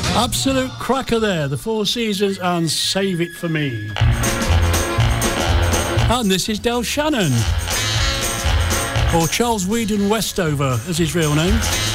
Absolute cracker there, the Four Seasons and Save It For Me. And this is Del Shannon, or Charles Whedon Westover as his real name.